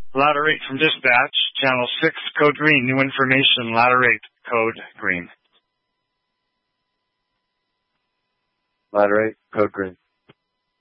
Ladder 8 from dispatch, channel 6, code green, new information, ladder 8, code green. Ladder 8, code green.